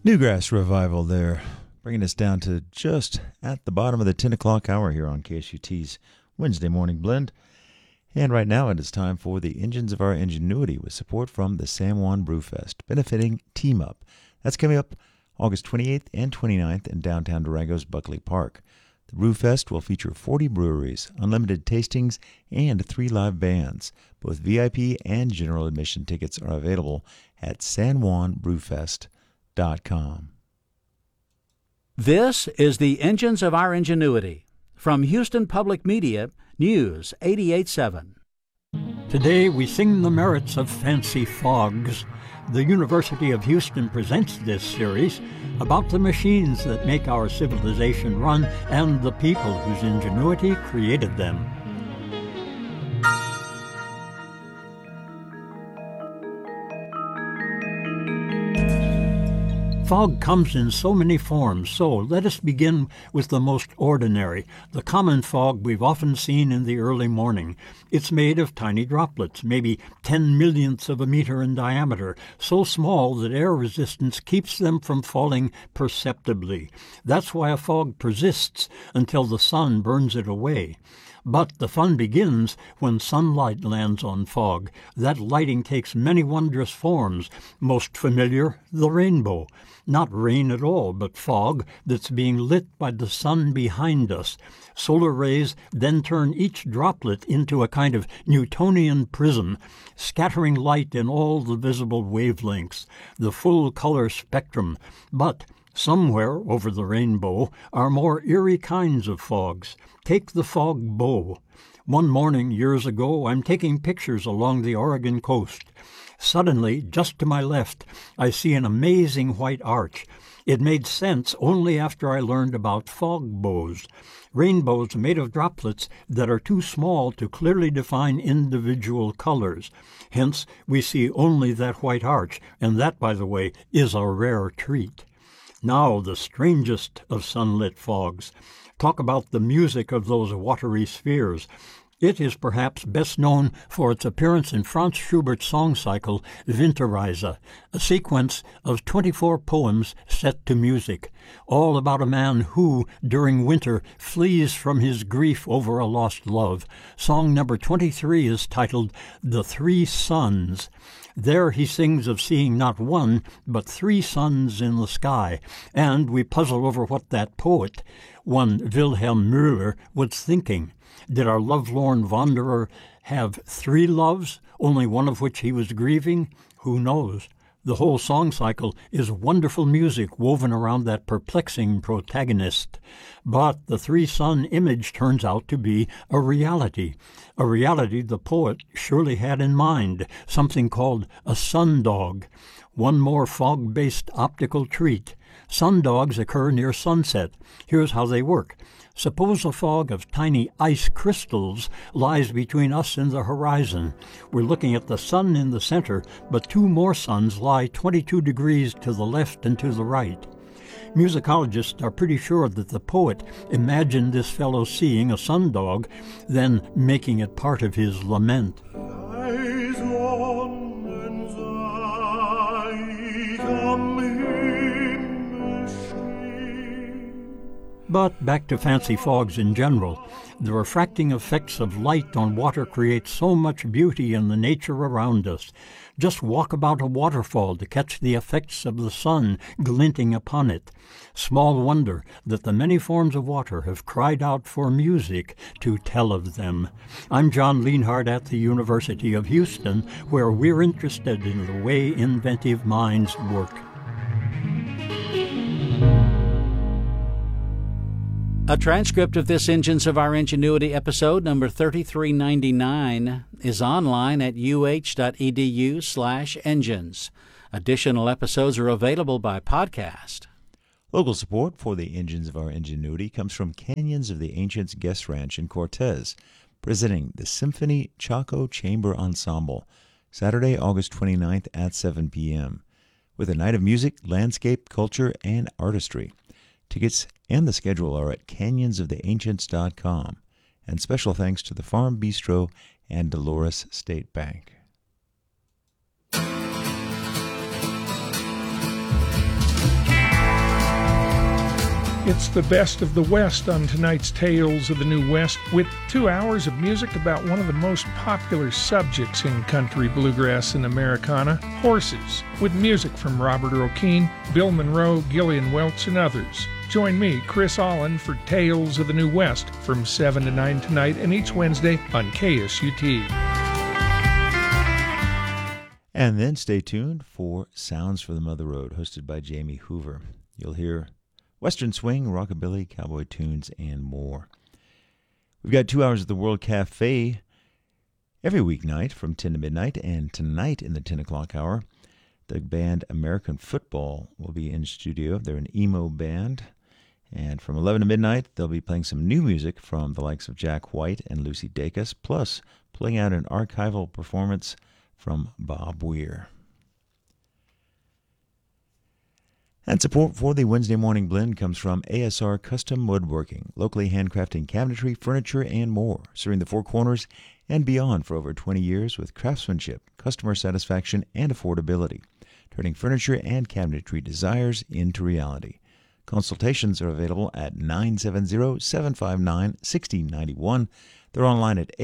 Newgrass Revival there, bringing us down to just at the bottom of the 10 o'clock hour here on KSUT's Wednesday Morning Blend. And right now it is time for the Engines of Our Ingenuity with support from the San Juan Brewfest, benefiting Team Up. That's coming up August 28th and 29th in downtown Durango's Buckley Park. The Brewfest will feature 40 breweries, unlimited tastings, and 3 live bands. Both VIP and general admission tickets are available at sanjuanbrewfest.com. This is the Engines of Our Ingenuity. From Houston Public Media, News 88.7. Today we sing the merits of fancy fogs. The University of Houston presents this series about the machines that make our civilization run and the people whose ingenuity created them. Fog comes in so many forms, so let us begin with the most ordinary, the common fog we've often seen in the early morning. It's made of tiny droplets, maybe 10 millionths of a meter in diameter, so small that air resistance keeps them from falling perceptibly. That's why a fog persists until the sun burns it away. But the fun begins when sunlight lands on fog. That lighting takes many wondrous forms. Most familiar, the rainbow. Not rain at all, but fog that's being lit by the sun behind us. Solar rays then turn each droplet into a kind of Newtonian prism, scattering light in all the visible wavelengths, the full color spectrum. But somewhere over the rainbow are more eerie kinds of fogs. Take the fog bow. One morning years ago, I'm taking pictures along the Oregon coast. Suddenly, just to my left, I see an amazing white arch. It made sense only after I learned about fog bows. Rainbows made of droplets that are too small to clearly define individual colors. Hence, we see only that white arch, and that, by the way, is a rare treat. Now the strangest of sunlit fogs. Talk about the music of those watery spheres. It is perhaps best known for its appearance in Franz Schubert's song cycle, Winterreise, a sequence of 24 poems set to music, all about a man who, during winter, flees from his grief over a lost love. Song number 23 is titled The Three Suns. There he sings of seeing not one, but 3 suns in the sky, and we puzzle over what that poet, one Wilhelm Müller, was thinking. Did our lovelorn wanderer have 3 loves, only one of which he was grieving? Who knows? The whole song cycle is wonderful music woven around that perplexing protagonist. But the 3-sun image turns out to be a reality the poet surely had in mind, something called a sundog. One more fog-based optical treat. Sundogs occur near sunset. Here's how they work. Suppose a fog of tiny ice crystals lies between us and the horizon. We're looking at the sun in the center, but 2 more suns lie 22 degrees to the left and to the right. Musicologists are pretty sure that the poet imagined this fellow seeing a sundog, then making it part of his lament. But back to fancy fogs in general. The refracting effects of light on water create so much beauty in the nature around us. Just walk about a waterfall to catch the effects of the sun glinting upon it. Small wonder that the many forms of water have cried out for music to tell of them. I'm John Lienhardt at the University of Houston, where we're interested in the way inventive minds work. A transcript of this Engines of Our Ingenuity episode number 3399 is online at uh.edu/engines. Additional episodes are available by podcast. Local support for the Engines of Our Ingenuity comes from Canyons of the Ancients Guest Ranch in Cortez, presenting the Symphony Chaco Chamber Ensemble, Saturday, August 29th at 7 p.m., with a night of music, landscape, culture, and artistry. Tickets and the schedule are at canyonsoftheancients.com. And special thanks to the Farm Bistro and Dolores State Bank. It's the best of the West on tonight's Tales of the New West, with 2 hours of music about one of the most popular subjects in country, bluegrass, and Americana, horses, with music from Robert Earl Keen, Bill Monroe, Gillian Welch, and others. Join me, Chris Allen, for Tales of the New West from 7 to 9 tonight and each Wednesday on KSUT. And then stay tuned for Sounds from the Mother Road, hosted by Jamie Hoover. You'll hear Western swing, rockabilly, cowboy tunes, and more. We've got 2 hours of the World Cafe every weeknight from 10 to midnight, and tonight in the 10 o'clock hour, the band American Football will be in studio. They're an emo band, and from 11 to midnight, they'll be playing some new music from the likes of Jack White and Lucy Dacus, plus pulling out an archival performance from Bob Weir. And support for the Wednesday Morning Blend comes from ASR Custom Woodworking, locally handcrafting cabinetry, furniture, and more, serving the Four Corners and beyond for over 20 years with craftsmanship, customer satisfaction, and affordability, turning furniture and cabinetry desires into reality. Consultations are available at 970-759-6091. They're online at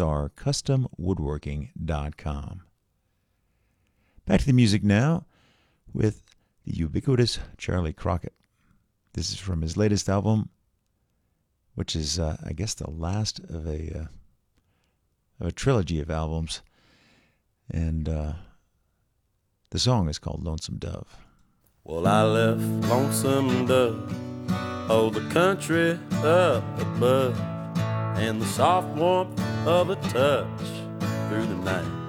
asrcustomwoodworking.com. Back to the music now with the ubiquitous Charlie Crockett. This is from his latest album, which is, I guess, the last of a trilogy of albums. And the song is called Lonesome Dove. Well, I left Lonesome Dove, oh, the country up above, and the soft warmth of a touch through the night.